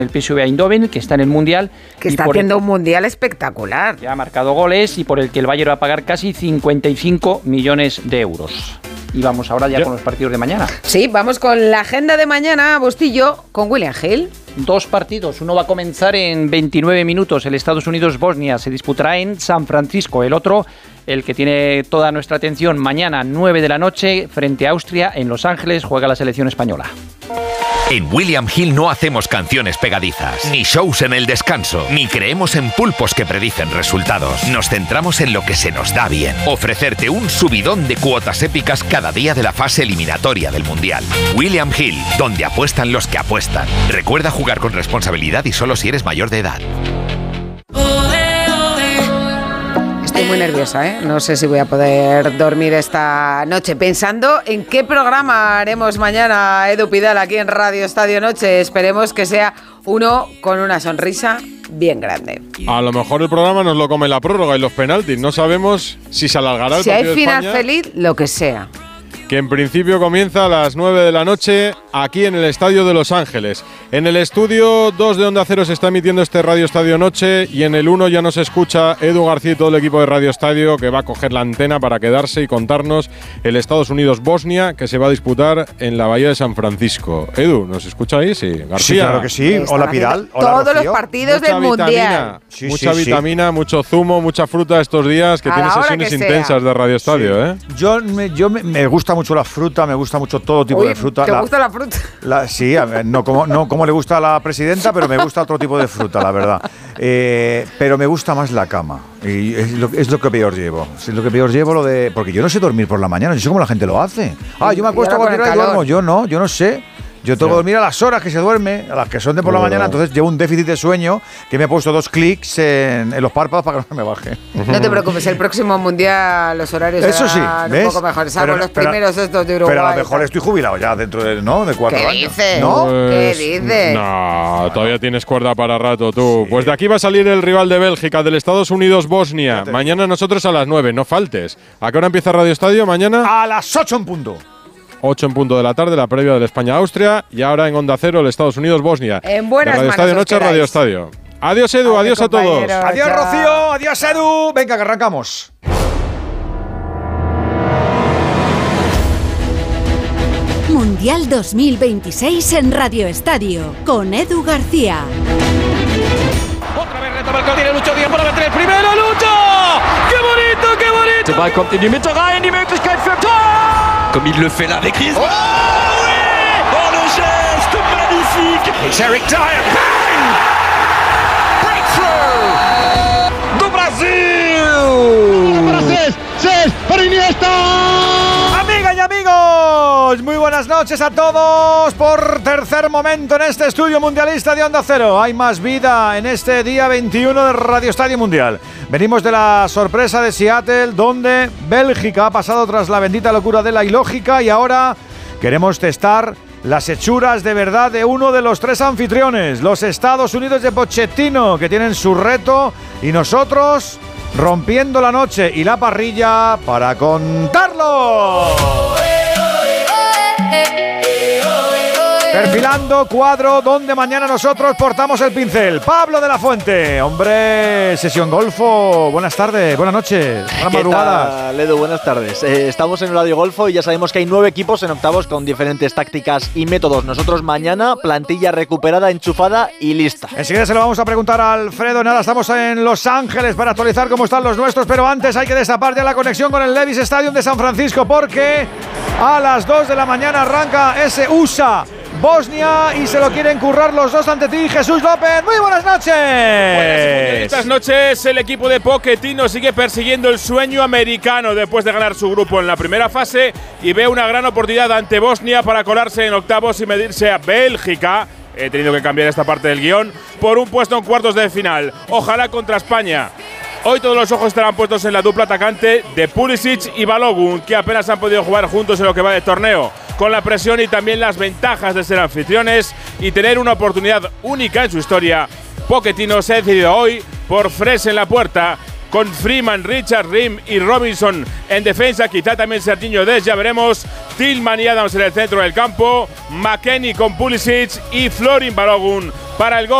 El PSV Eindhoven, que está en el Mundial. Que está haciendo un Mundial espectacular. Ya ha marcado goles y por el que el Bayern va a pagar casi 55 millones de euros. Y vamos ahora ya con los partidos de mañana. Sí, vamos con la agenda de mañana, Bustillo, con William Hill. 2 partidos. Uno va a comenzar en 29 minutos. El Estados Unidos-Bosnia se disputará en San Francisco. El otro, el que tiene toda nuestra atención, mañana 9 de la noche, frente a Austria, en Los Ángeles, juega la selección española. En William Hill no hacemos canciones pegadizas, ni shows en el descanso, ni creemos en pulpos que predicen resultados. Nos centramos en lo que se nos da bien. Ofrecerte un subidón de cuotas épicas cada día de la fase eliminatoria del Mundial. William Hill, donde apuestan los que apuestan. Recuerda jugar con responsabilidad y solo si eres mayor de edad. Estoy muy nerviosa, ¿eh? No sé si voy a poder dormir esta noche. Pensando en qué programa haremos mañana, Edu Pidal, aquí en Radio Estadio Noche. Esperemos que sea uno con una sonrisa bien grande. A lo mejor el programa nos lo come la prórroga y los penaltis. No sabemos si se alargará el partido de España. Si hay final feliz, lo que sea. Que en principio comienza a las 9 de la noche aquí en el Estadio de Los Ángeles. En el estudio 2 de Onda Cero se está emitiendo este Radio Estadio Noche y en el 1 ya nos escucha Edu García y todo el equipo de Radio Estadio, que va a coger la antena para quedarse y contarnos el Estados Unidos-Bosnia, que se va a disputar en la Bahía de San Francisco. Edu, ¿nos escucha ahí? Sí, García. Sí, claro que sí. Hola, Pidal. Hola, todos Rocío. Los partidos mucha del vitamina, Mundial. Sí, mucha vitamina, mucho zumo, mucha fruta estos días, que A tiene la hora sesiones que sea. intensas de Radio Estadio, ¿eh? Me gusta mucho la fruta, me gusta mucho todo tipo de fruta. ¿Te gusta la fruta? Sí, no como le gusta a la presidenta, pero me gusta otro tipo de fruta, la verdad. Pero me gusta más la cama. Y es lo que peor llevo. Es lo que peor llevo porque yo no sé dormir por la mañana, yo sé cómo la gente lo hace. Yo me acuesto a cualquier hora y duermo. Yo no sé. Yo tengo que dormir a las horas que se duerme, a las que son de por la mañana, entonces llevo un déficit de sueño que me he puesto 2 clics en los párpados para que no me baje. No te preocupes, el próximo Mundial los horarios serán un poco mejores, salvo los primeros estos de Uruguay. Pero a lo mejor estoy jubilado ya dentro de 4 años. ¿Qué dices? ¿No? ¿Qué dices? No, todavía tienes cuerda para rato tú. Sí. Pues de aquí va a salir el rival de Bélgica, del Estados Unidos-Bosnia. Mañana nosotros a las 9, no faltes. ¿A qué hora empieza Radio Estadio mañana? A las 8 en punto. 8 en punto de la tarde, la previa del España-Austria, y ahora en Onda Cero el Estados Unidos-Bosnia. En buenas Radio Estadio Noche, Radio Estadio. Adiós, Edu, adiós a todos. Adiós, Rocío, adiós, Edu. Venga, que arrancamos. Mundial 2026 en Radio Estadio, con Edu García. Otra vez retoma el tiene Lucho Díaz para meter el primero, Lucho! ¡Qué bonito, qué bonito! Der Ball kommt in die Mitte rein, die Möglichkeit für Tor! Comme il le fait là avec Griezmann. Oh oui! Oh le geste magnifique! It's Eric Dyer, bang! Breakthrough! Do Brasil! Para Cés, para Iniesta. Amigas y amigos, muy buenas noches a todos. Por tercer momento en este estudio mundialista de Onda Cero hay más vida en este día 21 de Radio Estadio Mundial. Venimos de la sorpresa de Seattle, donde Bélgica ha pasado tras la bendita locura de la ilógica, y ahora queremos testar las hechuras de verdad de uno de los 3 anfitriones, los Estados Unidos de Pochettino, que tienen su reto, y nosotros rompiendo la noche y la parrilla para contarlo. Perfilando cuadro donde mañana nosotros portamos el pincel. Pablo de la Fuente, hombre, Sesión Golfo. Buenas tardes, buenas noches, buenas madrugadas. ¿Qué tal, Edu? Buenas tardes. Estamos en el Radio Golfo y ya sabemos que hay 9 equipos en octavos con diferentes tácticas y métodos. Nosotros mañana, plantilla recuperada, enchufada y lista. Enseguida se lo vamos a preguntar a Alfredo. Nada, estamos en Los Ángeles para actualizar cómo están los nuestros, pero antes hay que destapar ya la conexión con el Levi's Stadium de San Francisco, porque a las 2 de la mañana arranca ese USA Bosnia y se lo quieren currar los dos ante ti. Jesús López, muy buenas noches. Buenas noches. El equipo de Pochettino sigue persiguiendo el sueño americano después de ganar su grupo en la primera fase y ve una gran oportunidad ante Bosnia para colarse en octavos y medirse a Bélgica. He tenido que cambiar esta parte del guión por un puesto en cuartos de final. Ojalá contra España. Hoy todos los ojos estarán puestos en la dupla atacante de Pulisic y Balogun, que apenas han podido jugar juntos en lo que va de torneo, con la presión y también las ventajas de ser anfitriones y tener una oportunidad única en su historia. Pochettino se ha decidido hoy por Fresh en la puerta con Freeman, Richard, Rim y Robinson en defensa, quizá también Serginho Dest, ya veremos. Tillman y Adams en el centro del campo, McKennie con Pulisic y Florin Balogun para el gol.